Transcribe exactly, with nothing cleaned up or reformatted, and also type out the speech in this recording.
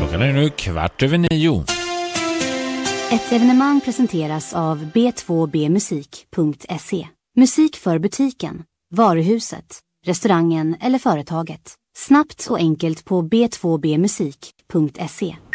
Klockan är nu kvart över nio. Ett evenemang presenteras av b två b musik punkt se. Musik för butiken, varuhuset, restaurangen eller företaget. Snabbt och enkelt på b två b musik punkt se.